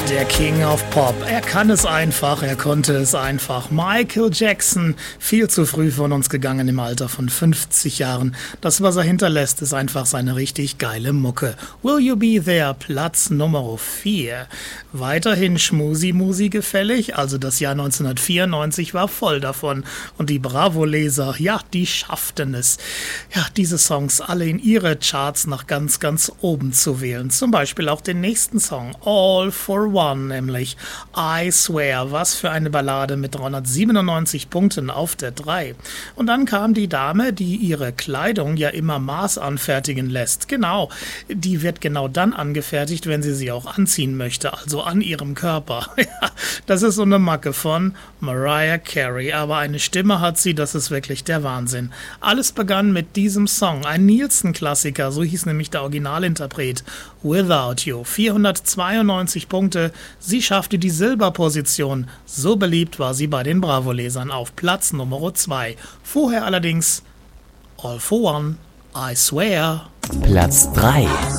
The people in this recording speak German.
Der King of Pop. Er kann es einfach, er konnte es einfach. Michael Jackson, viel zu früh von uns gegangen im Alter von 50 Jahren. Das, was er hinterlässt, ist einfach seine richtig geile Mucke. Will You Be There, Platz Nummer 4. Weiterhin Schmusi-Musi gefällig, also das Jahr 1994 war voll davon. Und die Bravo-Leser, ja, die schafften es. Ja, diese Songs alle in ihre Charts nach ganz, ganz oben zu wählen. Zum Beispiel auch den nächsten Song, All for One, nämlich I Swear. Was für eine Ballade mit 397 Punkten auf der 3. Und dann kam die Dame, die ihre Kleidung ja immer maßanfertigen lässt. Genau, die wird genau dann angefertigt, wenn sie sie auch anziehen möchte, also an ihrem Körper. Das ist so eine Macke von Mariah Carey, aber eine Stimme hat sie, das ist wirklich der Wahnsinn. Alles begann mit diesem Song, ein Nielsen-Klassiker, so hieß nämlich der Originalinterpret, Without You. 492 Punkte, sie schaffte die Silberposition, so beliebt war sie bei den Bravo-Lesern auf Platz Nummer 2. Vorher allerdings All for One, I Swear. Platz 3.